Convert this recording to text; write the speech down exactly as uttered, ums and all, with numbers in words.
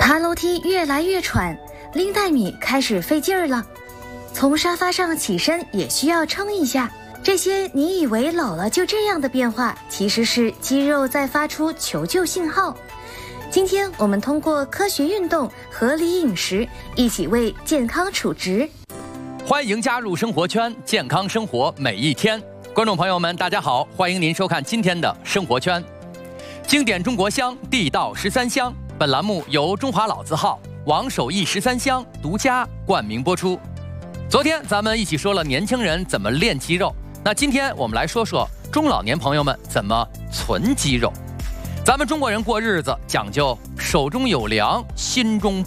爬楼梯越来越喘，拎袋米开始费劲儿了。从沙发上起身也需要撑一下。这些你以为老了就这样的变化，其实是肌肉在发出求救信号。今天我们通过科学运动、合理饮食，一起为健康储值。 欢迎加入生活圈，健康生活每一天。观众朋友们，大家好，欢迎您收看今天的生活圈。经典中国香，地道十三香。本栏目由中华老字号王守义十三香独家冠名播出。昨天咱们一起说了年轻人怎么练肌肉，那今天我们来说说中老年朋友们怎么存肌肉。咱们中国人过日子讲究手中有粮，心中